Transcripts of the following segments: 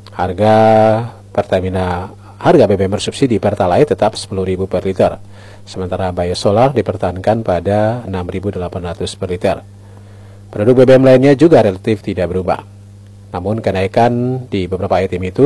Harga BBM bersubsidi Pertalite tetap 10.000 per liter. Sementara biosolar dipertahankan pada 6.800 per liter. Produk BBM lainnya juga relatif tidak berubah. Namun kenaikan di beberapa item itu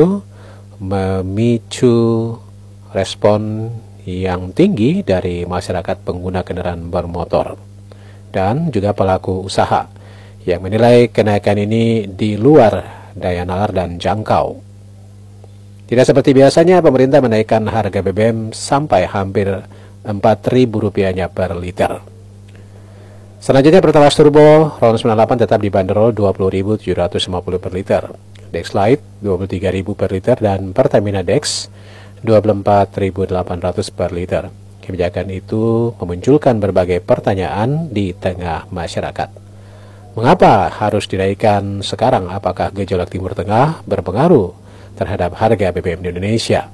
memicu respon yang tinggi dari masyarakat pengguna kendaraan bermotor dan juga pelaku usaha yang menilai kenaikan ini di luar daya nalar dan jangkau. Tidak seperti biasanya, pemerintah menaikkan harga BBM sampai hampir Rp4.000 per liter. Selanjutnya Pertalite Turbo Ron 98 tetap dibanderol Rp20.750 per liter, Dex Lite Rp23.000 per liter, dan Pertamina Dex Rp24.800 per liter. Kebijakan itu memunculkan berbagai pertanyaan di tengah masyarakat. Mengapa harus dinaikkan sekarang? Apakah gejolak Timur Tengah berpengaruh terhadap harga BBM di Indonesia?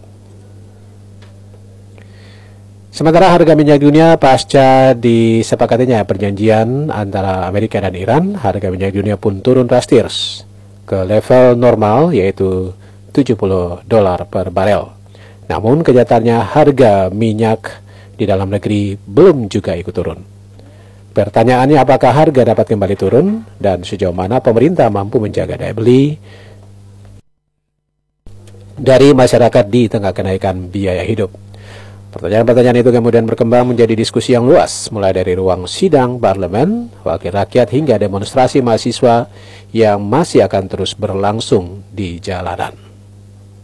Sementara harga minyak dunia pasca disepakatinya perjanjian antara Amerika dan Iran, harga minyak dunia pun turun drastis ke level normal, yaitu $70 per barel. Namun kenyataannya harga minyak di dalam negeri belum juga ikut turun. Pertanyaannya, apakah harga dapat kembali turun dan sejauh mana pemerintah mampu menjaga daya beli dari masyarakat di tengah kenaikan biaya hidup? Pertanyaan-pertanyaan itu kemudian berkembang menjadi diskusi yang luas, mulai dari ruang sidang parlemen, wakil rakyat, hingga demonstrasi mahasiswa yang masih akan terus berlangsung di jalanan.